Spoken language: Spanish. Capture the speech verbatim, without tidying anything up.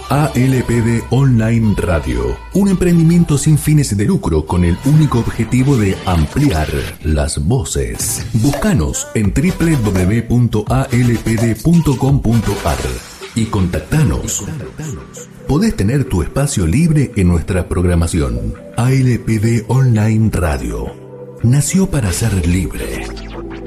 A L P D Online Radio, un emprendimiento sin fines de lucro con el único objetivo de ampliar las voces. Búscanos en doble u doble u doble u punto a l p d punto com punto a r y contactanos. Podés tener tu espacio libre en nuestra programación. A L P D Online Radio nació para ser libre.